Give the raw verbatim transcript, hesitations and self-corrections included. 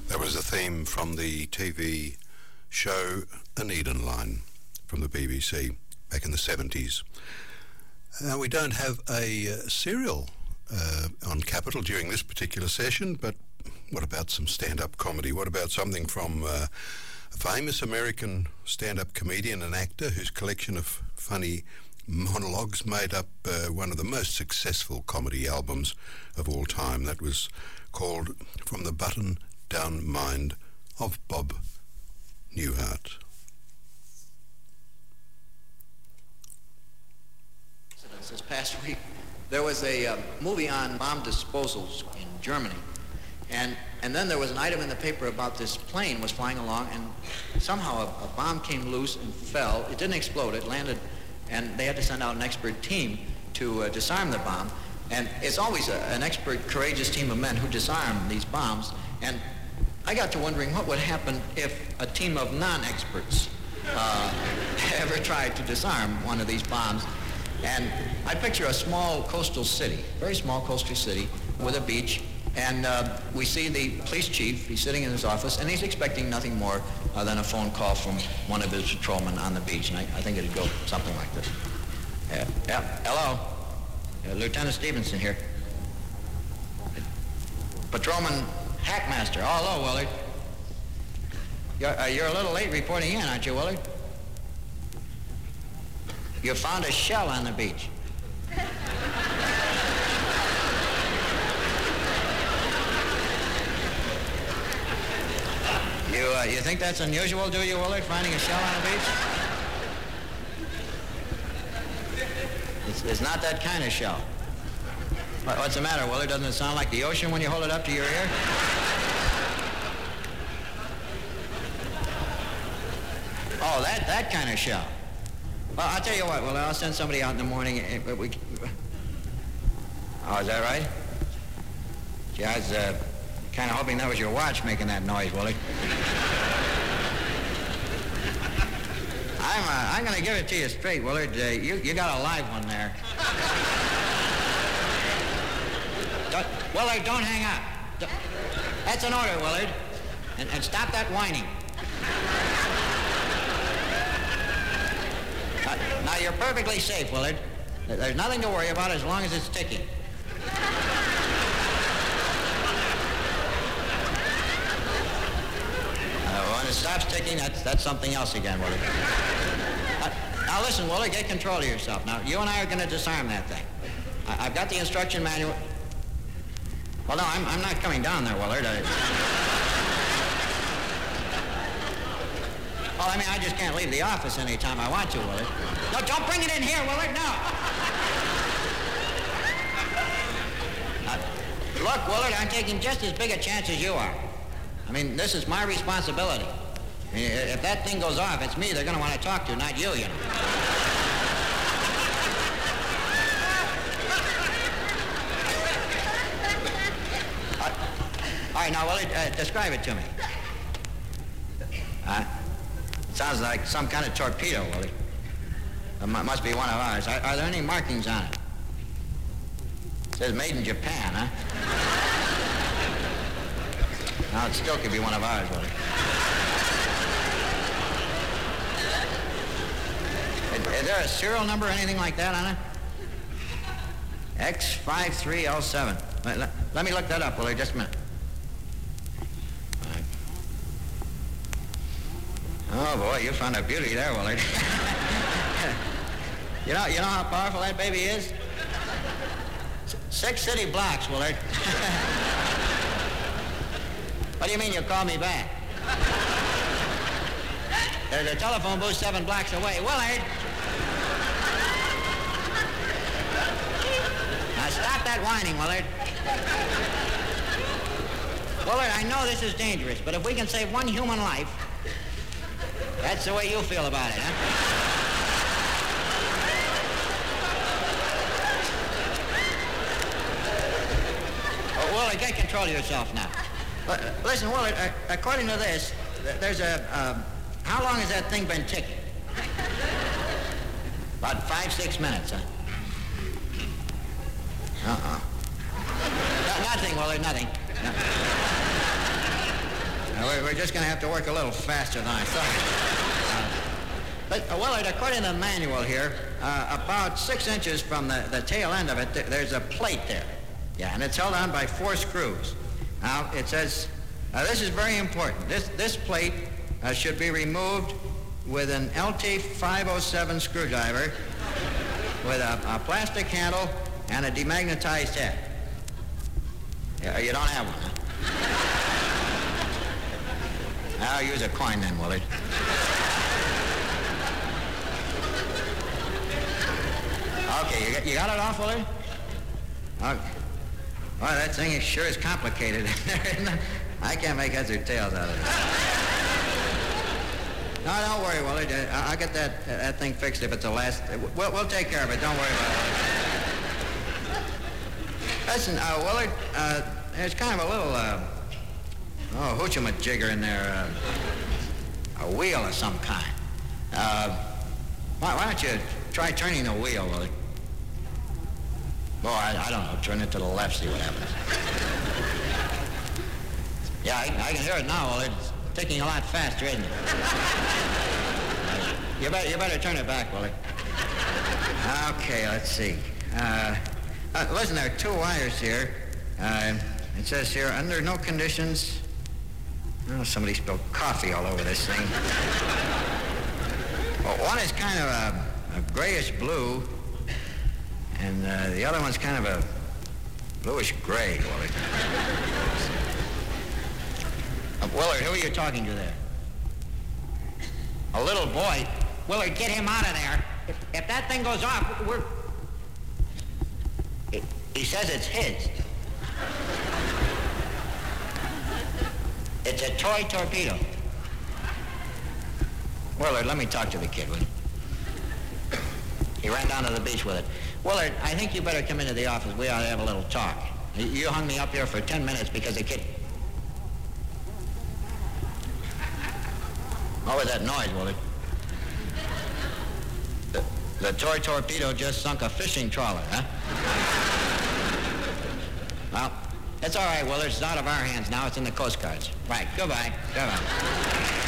That was a theme from the T V show An Eden Line from the B B C back in the seventies. Uh, we don't have a uh, serial uh, on Capital during this particular session, but what about some stand-up comedy? What about something from uh, a famous American stand-up comedian and actor whose collection of funny monologues made up uh, one of the most successful comedy albums of all time? That was called From the Button-Down Mind of Bob Newhart. This past week, there was a uh, movie on bomb disposals in Germany. And, and then there was an item in the paper about this plane was flying along, and somehow a, a bomb came loose and fell. It didn't explode, it landed, and they had to send out an expert team to uh, disarm the bomb. And it's always a, an expert, courageous team of men who disarm these bombs. And I got to wondering what would happen if a team of non-experts uh, ever tried to disarm one of these bombs. And I picture a small coastal city, very small coastal city with a beach, and uh, we see the police chief. He's sitting in his office, and he's expecting nothing more uh, than a phone call from one of his patrolmen on the beach, and I, I think it'd go something like this. Yeah, yeah. Hello, uh, Lieutenant Stevenson here. Patrolman Hackmaster. Oh, hello, Willard. You're, uh, you're a little late reporting in, aren't you, Willard? You found a shell on the beach. You, uh, you think that's unusual, do you, Willard, finding a shell on a beach? It's, it's not that kind of shell. What, what's the matter, Willard? Doesn't it sound like the ocean when you hold it up to your ear? Oh, that, that kind of shell. Well, I'll tell you what, Willard, I'll send somebody out in the morning. Uh, we, oh, is that right? Gee, I was uh, kind of hoping that was your watch making that noise, Willard. I'm, uh, I'm going to give it to you straight, Willard. Uh, you, you got a live one there. Don't, Willard, don't hang up. Don't, that's an order, Willard. And, and stop that whining. Uh, now, you're perfectly safe, Willard. There's nothing to worry about as long as it's ticking. Uh, when it stops ticking, that's, that's something else again, Willard. Uh, now, listen, Willard, get control of yourself. Now, you and I are going to disarm that thing. I, I've got the instruction manual. Well, no, I'm, I'm not coming down there, Willard. I... Well, I mean, I just can't leave the office anytime I want to, Willard. No, don't bring it in here, Willard, no. Uh, look, Willard, I'm taking just as big a chance as you are. I mean, this is my responsibility. I mean, if that thing goes off, it's me they're going to want to talk to, not you, you know. uh, all right, now, Willard, uh, describe it to me. Uh, Sounds like some kind of torpedo, Willie. It must be one of ours. Are, are there any markings on it? It says made in Japan, huh? Now, it still could be one of ours, Willie. Is, is there a serial number or anything like that on it? X five three L seven. Let, let, let me look that up, Willie, just a minute. Oh, boy, you found a beauty there, Willard. you know you know how powerful that baby is? S- six city blocks, Willard. What do you mean you called me back? There's a telephone booth seven blocks away. Willard! Now stop that whining, Willard. Willard, I know this is dangerous, but if we can save one human life, that's the way you feel about it, huh? Oh, Willard, get control of yourself now. Uh, listen, Willard, uh, according to this, th- there's a... Uh, how long has that thing been ticking? About five, six minutes, huh? Uh-uh. No, nothing, Willard, nothing. No. we're, we're just going to have to work a little faster than I thought. Uh, but, uh, Willard, according to the manual here, uh, about six inches from the, the tail end of it, th- there's a plate there. Yeah, and it's held on by four screws. Now, it says, uh, this is very important. This, this plate uh, should be removed with an L T five oh seven screwdriver with a, a plastic handle and a demagnetized head. Yeah, you don't have one, huh? I'll use a coin then, Willard. Okay, you got, you got it off, Willard? Okay. Well, that thing is sure is complicated. I can't make heads or tails out of it. No, don't worry, Willard. Uh, I'll get that uh, that thing fixed if it's the last. Uh, we'll, we'll take care of it. Don't worry about it. Listen, uh, Willard, uh, there's kind of a little, uh, oh, hoochie-majigger in there. Uh, a wheel of some kind. Uh, why, why don't you try turning the wheel, Willard? Well, I, I don't know. Turn it to the left, see what happens. Yeah, I, I can hear it now, Willard. It's ticking a lot faster, isn't it? You better, you better turn it back, Willard. Okay, let's see. Uh, uh, listen, there are two wires here. Uh, it says here, under no conditions... Oh, somebody spilled coffee all over this thing. Well, one is kind of a, a grayish blue, and uh, the other one's kind of a bluish gray, Willard. Uh, Willard, who are you talking to there? A little boy? Willard, get him out of there. If, if that thing goes off, we're... He, he says it's his. It's a toy torpedo. Willard, let me talk to the kid, will you? He ran down to the beach with it. Willard, I think you better come into the office. We ought to have a little talk. You hung me up here for ten minutes because the kid... What was that noise, Willard? The, the toy torpedo just sunk a fishing trawler, huh? Well, it's all right, Willard. It's out of our hands now. It's in the Coast Guard's. Right. Goodbye. Goodbye.